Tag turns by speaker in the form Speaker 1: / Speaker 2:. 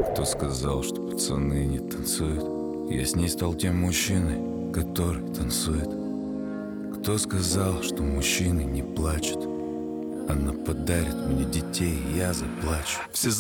Speaker 1: Кто сказал, что пацаны не танцуют? Я с ней стал тем мужчиной, который танцует. Кто сказал, что мужчины не плачут? Она подарит мне детей, и я заплачу. Все